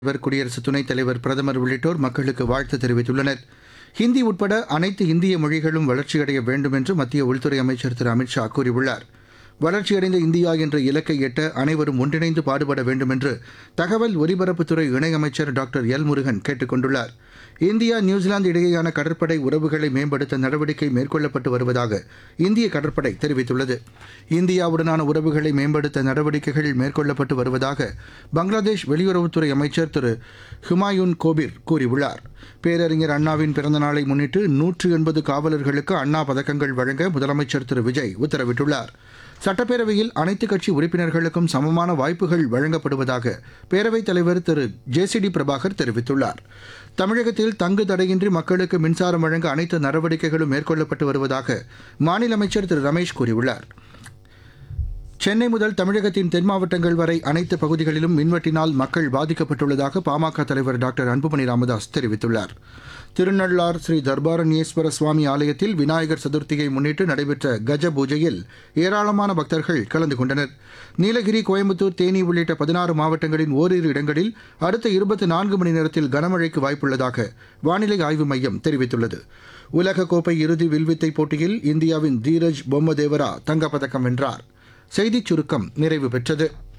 குடியரசு துணைத் தலைவர், பிரதமர் உள்ளிட்டோர் மக்களுக்கு வாழ்த்து தெரிவித்துள்ளனர். ஹிந்தி உட்பட அனைத்து இந்திய மொழிகளும் வளர்ச்சியடைய வேண்டும் என்று மத்திய உள்துறை அமைச்சர் திரு அமித் ஷா கூறியுள்ளார். வளர்ச்சியடைந்த இந்தியா என்ற இலக்கை எட்ட அனைவரும் ஒன்றிணைந்து பாடுபட வேண்டும் என்று தகவல் ஒலிபரப்புத்துறை இணையமைச்சர் டாக்டர் எல் முருகன் கேட்டுக் கொண்டுள்ளார். இந்தியா நியூசிலாந்து இடையேயான கடற்படை உறவுகளை மேம்படுத்த நடவடிக்கை மேற்கொள்ளப்பட்டு வருவதாக இந்திய கடற்படை தெரிவித்துள்ளது. இந்தியாவுடனான உறவுகளை மேம்படுத்த நடவடிக்கைகள் மேற்கொள்ளப்பட்டு வருவதாக பங்களாதேஷ் வெளியுறவுத்துறை அமைச்சர் திரு ஹுமாயூன் கோபிர் கூறியுள்ளார். பேரறிஞர் அண்ணாவின் பிறந்தநாளை முன்னிட்டு 180 காவலர்களுக்கு அண்ணா பதக்கங்கள் வழங்க முதலமைச்சர் திரு விஜய் உத்தரவிட்டுள்ளார். சட்டப்பேரவையில் அனைத்துக் கட்சி உறுப்பினர்களுக்கும் சமமான வாய்ப்புகள் வழங்கப்படுவதாக பேரவைத் தலைவர் திரு ஜே.சி.டி. பிரபாகர் தெரிவித்துள்ளார். தமிழகத்தில் தங்கு தடையின்றி மக்களுக்கு மின்சாரம் வழங்க அனைத்து நடவடிக்கைகளும் மேற்கொள்ளப்பட்டு வருவதாக மாநில அமைச்சர் திரு ரமேஷ் கூறியுள்ளார். சென்னை முதல் தமிழகத்தின் தென் மாவட்டங்கள் வரை அனைத்து பகுதிகளிலும் மின்வெட்டினால் மக்கள் பாதிக்கப்பட்டுள்ளதாக பாமக தலைவர் டாக்டர் அன்புமணி ராமதாஸ் தெரிவித்துள்ளார். திருநள்ளார் ஸ்ரீ தர்பாரண்யேஸ்வர சுவாமி ஆலயத்தில் விநாயகர் சதுர்த்தியை முன்னிட்டு நடைபெற்ற கஜ பூஜையில் ஏராளமான பக்தர்கள் கலந்து கொண்டனர். நீலகிரி, கோயம்புத்தூர், தேனி உள்ளிட்ட 16 மாவட்டங்களின் ஓரிரு இடங்களில் அடுத்த 24 மணி நேரத்தில் கனமழைக்கு வாய்ப்புள்ளதாக வானிலை ஆய்வு மையம் தெரிவித்துள்ளது. உலகக்கோப்பை இறுதி வில்வித்தை போட்டியில் இந்தியாவின் தீரஜ் பொம்மதேவரா தங்கப்பதக்கம் வென்றார். செய்திச் சுருக்கம் நிறைவு பெற்றது.